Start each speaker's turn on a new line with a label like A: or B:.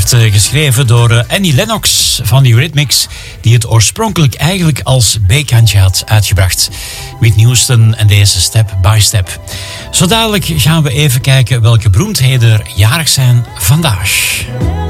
A: werd geschreven door Annie Lennox van Eurythmics, die het oorspronkelijk eigenlijk als B-kantje had uitgebracht. Whitney Houston en deze Step by Step. Zo dadelijk gaan we even kijken welke beroemdheden er jarig zijn vandaag.